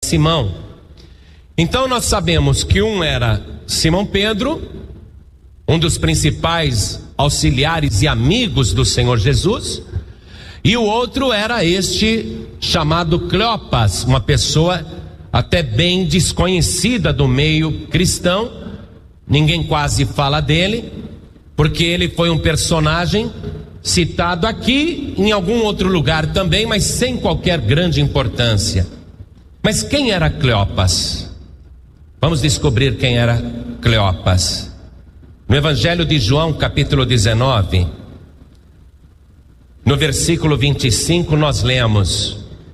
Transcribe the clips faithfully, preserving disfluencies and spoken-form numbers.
Simão. Então nós sabemos que um era Simão Pedro, um dos principais auxiliares e amigos do Senhor Jesus, e o outro era este chamado Cleopas, uma pessoa até bem desconhecida do meio cristão. Ninguém quase fala dele, porque ele foi um personagem citado aqui, em algum outro lugar também, mas sem qualquer grande importância. Mas quem era Cleopas? Vamos descobrir quem era Cleopas. No Evangelho de João, capítulo dezenove, no versículo vinte e cinco, nós lemos: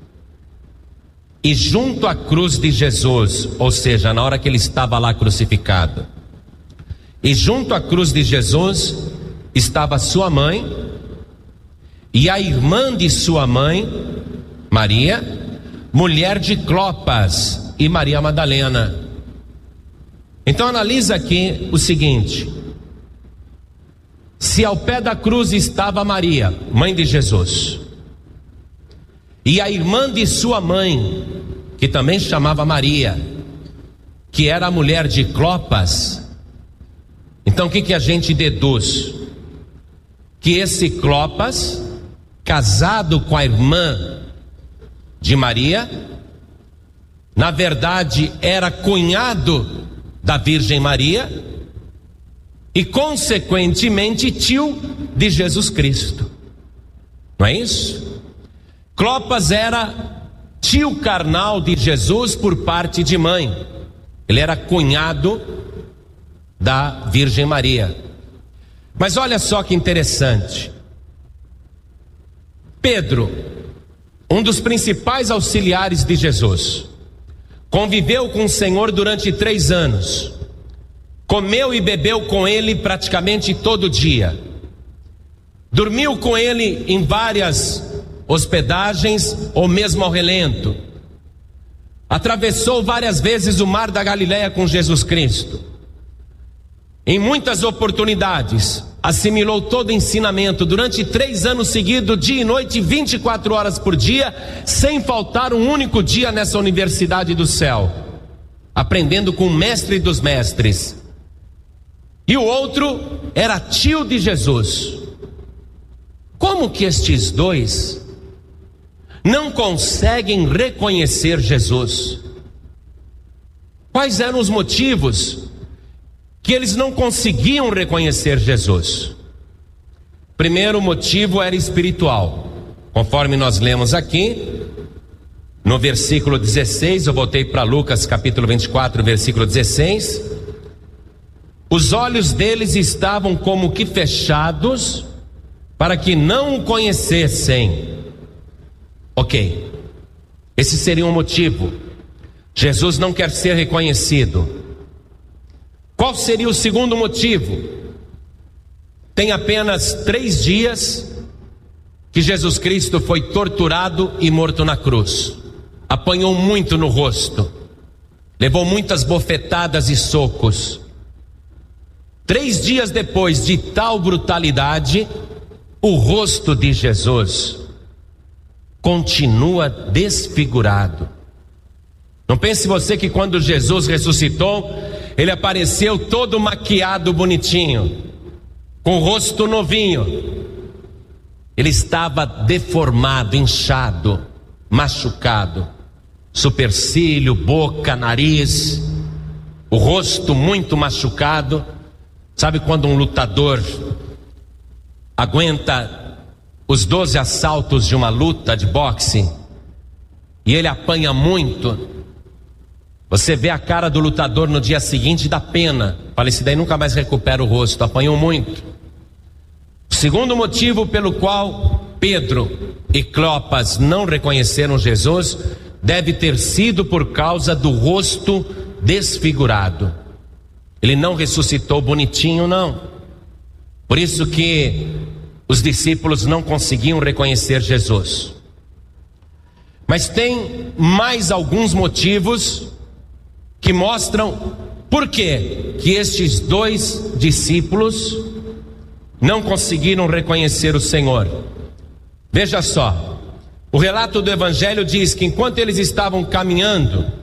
e junto à cruz de Jesus, ou seja, na hora que ele estava lá crucificado, e junto à cruz de Jesus estava sua mãe e a irmã de sua mãe, Maria, mulher de Clopas, e Maria Madalena. Então analisa aqui o seguinte: se ao pé da cruz estava Maria, mãe de Jesus, e a irmã de sua mãe, que também chamava Maria, que era a mulher de Clopas, então o que que a gente deduz? Que esse Clopas, casado com a irmã de Maria, na verdade era cunhado da Virgem Maria e consequentemente tio de Jesus Cristo. Não é isso? Clopas era tio carnal de Jesus por parte de mãe. Ele era cunhado da Virgem Maria. Mas olha só que interessante. Pedro, um dos principais auxiliares de Jesus, conviveu com o Senhor durante três anos, comeu e bebeu com ele praticamente todo dia, dormiu com ele em várias hospedagens ou mesmo ao relento, atravessou várias vezes o mar da Galileia com Jesus Cristo. Em muitas oportunidades assimilou todo o ensinamento durante três anos seguidos, dia e noite, vinte e quatro horas por dia, sem faltar um único dia nessa universidade do céu, aprendendo com o mestre dos mestres. E o outro era tio de Jesus. Como que estes dois não conseguem reconhecer Jesus? Quais eram os motivos que eles não conseguiam reconhecer Jesus? Primeiro motivo era espiritual, conforme nós lemos aqui no versículo dezesseis. Eu voltei para Lucas capítulo vinte e quatro, versículo dezesseis. Os olhos deles estavam como que fechados, para que não o conhecessem. Ok, esse seria um motivo. Jesus não quer ser reconhecido. Qual seria o segundo motivo? Tem apenas três dias que Jesus Cristo foi torturado e morto na cruz. Apanhou muito no rosto, levou muitas bofetadas e socos. Três dias depois de tal brutalidade, o rosto de Jesus continua desfigurado. Não pense você que quando Jesus ressuscitou, ele apareceu todo maquiado, bonitinho, com o rosto novinho. Ele estava deformado, inchado, machucado, supercílio, boca, nariz, o rosto muito machucado. Sabe quando um lutador aguenta os doze assaltos de uma luta de boxe e ele apanha muito? Você vê a cara do lutador no dia seguinte, dá pena. Fala, esse daí nunca mais recupera o rosto, apanhou muito. O segundo motivo pelo qual Pedro e Cleopas não reconheceram Jesus deve ter sido por causa do rosto desfigurado. Ele não ressuscitou bonitinho, não. Por isso que os discípulos não conseguiam reconhecer Jesus. Mas tem mais alguns motivos que mostram por que que estes dois discípulos não conseguiram reconhecer o Senhor. Veja só, o relato do Evangelho diz que enquanto eles estavam caminhando